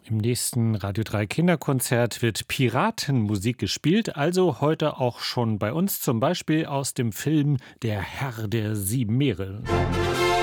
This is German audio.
Im nächsten Radio 3 Kinderkonzert wird Piratenmusik gespielt, also heute auch schon bei uns, zum Beispiel aus dem Film Der Herr der 7 Meere.